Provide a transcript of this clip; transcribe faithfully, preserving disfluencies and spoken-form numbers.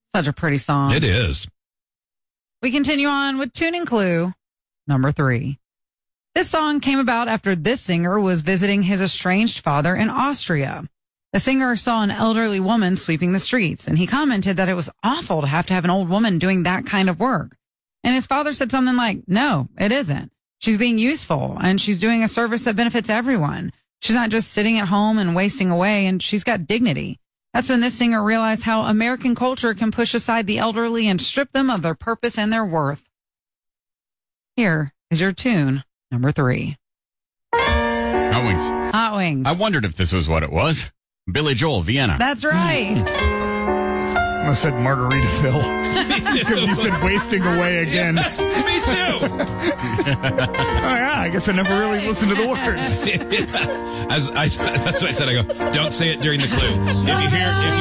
Such a pretty song. It is. We continue on with tuning clue number three. This song came about after this singer was visiting his estranged father in Austria. The singer saw an elderly woman sweeping the streets, and he commented that it was awful to have to have an old woman doing that kind of work. And his father said something like, no, it isn't. She's being useful, and she's doing a service that benefits everyone. She's not just sitting at home and wasting away, and she's got dignity. That's when this singer realized how American culture can push aside the elderly and strip them of their purpose and their worth. Here is your tune, number three. Hot Wings. Hot Wings. I wondered if this was what it was. Billy Joel, Vienna. That's right. I almost said Margaritaville. Because you said wasting away again. Yes, me too. Oh, yeah, I guess I never really listened to the words. As I, that's what I said. I go, don't say it during the clue. If you hear, if